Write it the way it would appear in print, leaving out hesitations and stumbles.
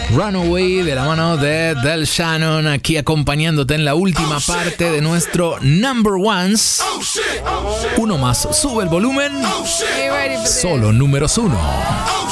Runaway de la mano de Del Shannon, aquí acompañándote en la última parte de nuestro Number Ones. Uno más, sube el volumen. Solo números uno.